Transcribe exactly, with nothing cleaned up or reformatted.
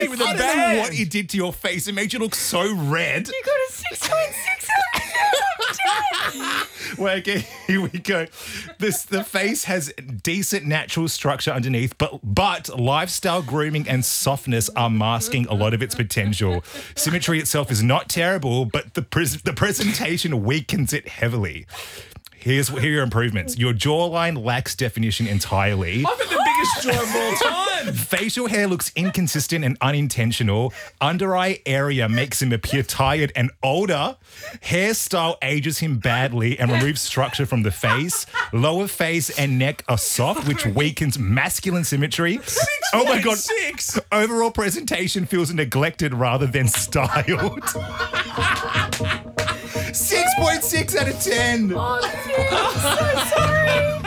With a I don't band. know what it did to your face. It made you look so red. You got a six point six out of ten. Well, okay, here we go. This the face has decent natural structure underneath, but but lifestyle grooming and softness are masking a lot of its potential. Symmetry itself is not terrible, but the pres- the presentation weakens it heavily. Here's here are your improvements. Your jawline lacks definition entirely. I've got the biggest jaw of all time. Facial hair looks inconsistent and unintentional. Under eye area makes him appear tired and older. Hairstyle ages him badly and removes structure from the face. Lower face and neck are soft, which weakens masculine symmetry. Oh my God. Six. Overall presentation feels neglected rather than styled. six point six out of ten. Oh, dude, I'm so sorry.